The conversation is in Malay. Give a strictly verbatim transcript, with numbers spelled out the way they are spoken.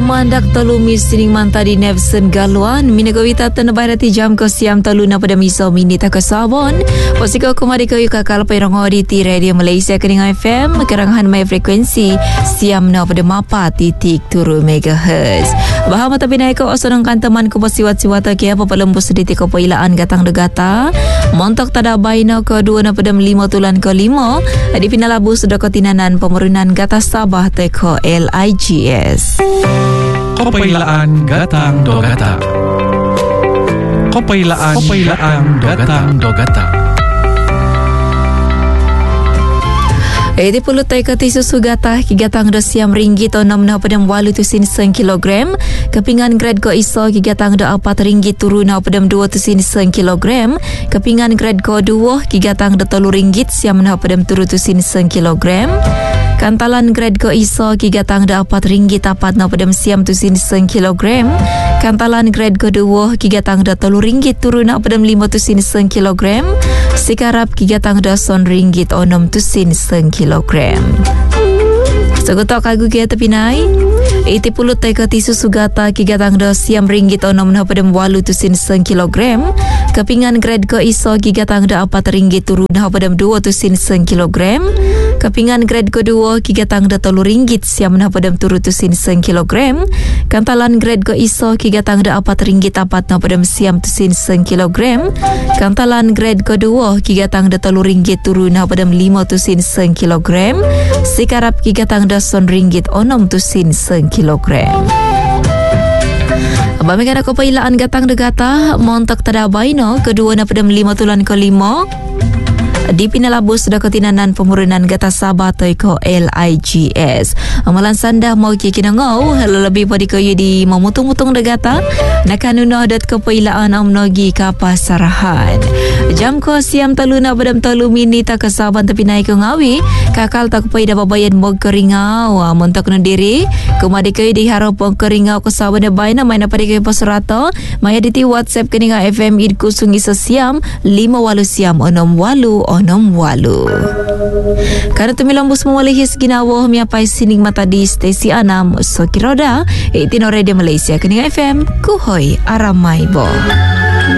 Kemandak tolumi sining manta di Nevson Galuan minagawita tanabay rati jam ko siam talu na pada miso minita ke sabon posiko kumari ko kakal pairong odi ti Radio Malaysia kening F M kerangan mai frekuensi siam na pada mapa titik turu megahertz bahama tapi naik ko osonong kantaman ko pasiwat-siwata ke apa pelembus sediti ko pailaan gatang degata montok tada baina ko dua na pada lima tulan ko lima di pinalabu sudah ko tinanan pemerunan gata Sabah teko L I G S. Kopailaan gatang dogata. Kopailaan Kopailaan gatang dogata. Edi puluh taikati susu gatah ki gatang do siam ringgit o enam na padam walu tusin seng kilogram. Kepingan grade ko iso ki gatang do empat ringgit turun na padam dua tusin seng kilogram. Kepingan grade ko dua ki gatang do tolu ringgit siam na padam turu tusin seng kilogram. Kantalan grade ko iso ki gatang da empat ringgit apat na padam siam tusin seng kilogram. Kantalan grade ko dua ki gatang da tolu ringgit turun na padam lima tusin seng kilogram. Sikarap ki gatang da son ringgit o enam tusin seng kilogram. Segutok kagu kia tepinai. Iti puluh teka tisu sugata ki gatang da siam ringgit o enam na padam walu tusin seng kilogram. Kepingan grade ko iso ki gatang da empat ringgit turun na padam dua tusin seng kilogram. Kepingan grade kedua ki gatang da tolu ringgit siam na padam turu tusin seng kilogram. Kantalan grade ko iso ki gatang da empat ringgit apat na padam siam tusin seng kilogram. Kantalan grade kedua ki gatang da tolu ringgit turu na padam lima tusin seng kilogram. Sikarap ki gatang da son ringgit onom tusin seng kilogram. Abang ko pailaan gatang degata montok tada baino kedua na padam lima tulan ko lima. Di pinalabu sudah ketinanan pemurunan gata Sabah toiko L I G S. Amalan sanda mau kiki nangau halo lebih pada ko di memutung-mutung degata nakanuno dot ko pailaan amnogi kapas sarahan. Jam ko siam taluna badam talu minita ke Sabah tapi naik ke ngawi kakal tak pai da babayan mog keringau montok no diri kumadi ko di harap keringau ke Sabah ne baina maina pada ko pasarato maya di WhatsApp keninga F M id kusung isa siam lima walu siam onom walu onom walu. Karena tumilambus mewalihis ginawo miapai sining mata di stesi anam Sokiroda, itino Radio Malaysia kening F M kuhoy aramai bo.